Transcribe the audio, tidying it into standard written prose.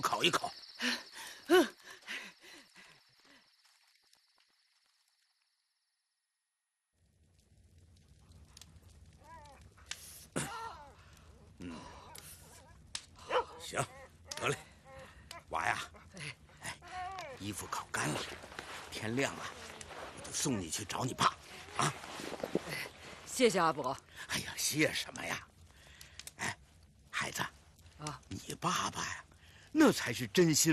烤一烤。行，得嘞，娃呀，衣服烤干了，天亮了，我就送你去找你爸，啊！ 谢谢阿伯。 哎呀，谢什么呀？哎，孩子， 啊， 你爸爸呀，那才是真心